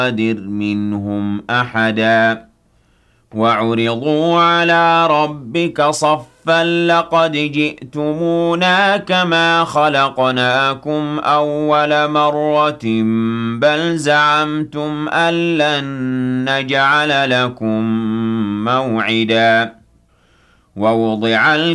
نُغَادِرْ مِنْهُمْ أَحَدًا وَعُرِضُوا عَلَىٰ رَبِّكَ صَفًّا لَّقَدْ جِئْتُمُونَا كَمَا خَلَقْنَاكُمْ أَوَّلَ مَرَّةٍ بَلْ زَعَمْتُمْ أَن لَّن نَّجْعَلَ لَكُم مَّوْعِدًا وَوُضِعَ